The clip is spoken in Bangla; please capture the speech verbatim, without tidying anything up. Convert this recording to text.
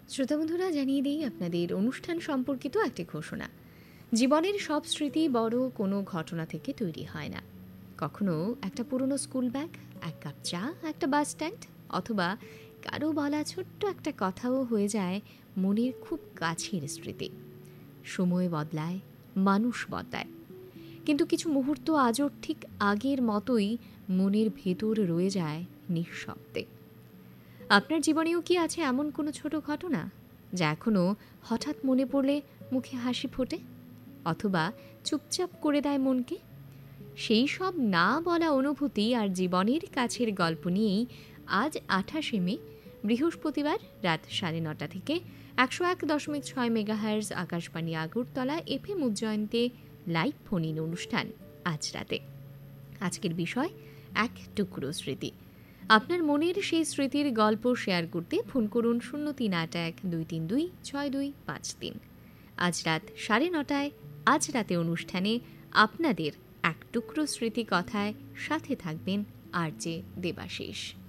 শ্রোতা বন্ধুরা, জানিয়ে দিই আপনাদের অনুষ্ঠান সম্পর্কিত একটি ঘোষণা। জীবনের সব স্মৃতি বড় কোনো ঘটনা থেকে তৈরি হয় না। কখনো একটা পুরনো স্কুল ব্যাগ, এক কাপ চা, একটা বাস স্ট্যান্ড, অথবা কারো বলা ছোট্ট একটা কথাও হয়ে যায় মনের খুব কাছের স্মৃতি। সময় বদলায়, মানুষ বদলায়, কিন্তু কিছু মুহূর্ত আজও ঠিক আগের মতোই মনের ভেতর রয়ে যায় নিঃশব্দে। আপনার জীবনেও কি আছে এমন কোনো ছোট ঘটনা যা এখনো হঠাৎ মনে পড়লে মুখে হাসি ফোটে, অথবা চুপচাপ করে দেয় মনকে? সেই সব না বলা অনুভূতি আর জীবনের কাছের গল্প নিয়েই আজ আঠাশে মে বৃহস্পতিবার রাত সাড়ে নটা থেকে একশো এক দশমিক ছয় megahertz Akashvani Agartala FM উজ্জয়ন্তে live phone in অনুষ্ঠান আজ রাতে। আজকের বিষয় এক টুকরো স্মৃতি। আপনার মনের সেই স্মৃতির গল্প শেয়ার করতে ফোন করুন শূন্য তিন আট এক দুই তিন দুই ছয় দুই পাঁচ তিন। আজ রাত সাড়ে নটায় আজ রাতে অনুষ্ঠানে আপনাদের এক টুকরো স্মৃতি কথায় সাথে থাকবেন আর জে দেবাশিস।